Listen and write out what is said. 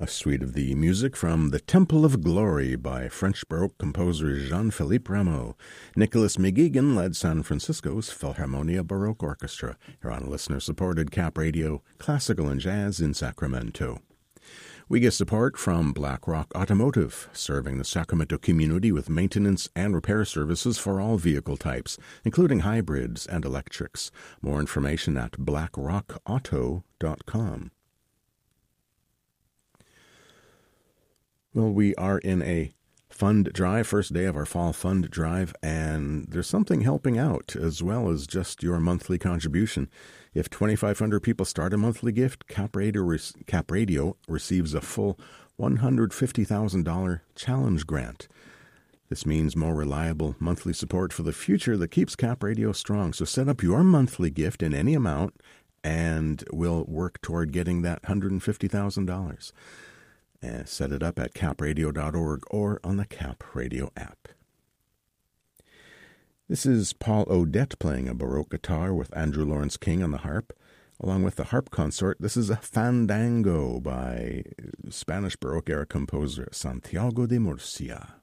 A suite of the music from The Temple of Glory by French Baroque composer Jean-Philippe Rameau. Nicholas McGeegan led San Francisco's Philharmonia Baroque Orchestra here on listener-supported Cap Radio, Classical and Jazz in Sacramento. We get support from BlackRock Automotive, serving the Sacramento community with maintenance and repair services for all vehicle types, including hybrids and electrics. More information at blackrockauto.com. Well, we are in a fund drive, first day of our fall fund drive, and there's something helping out as well as just your monthly contribution. If 2,500 people start a monthly gift, Cap Radio receives a full $150,000 challenge grant. This means more reliable monthly support for the future that keeps Cap Radio strong. So set up your monthly gift in any amount, and we'll work toward getting that $150,000. Set it up at capradio.org or on the Cap Radio app. This is Paul Odette playing a Baroque guitar with Andrew Lawrence King on the harp. Along with the harp consort, this is a Fandango by Spanish Baroque era composer Santiago de Murcia.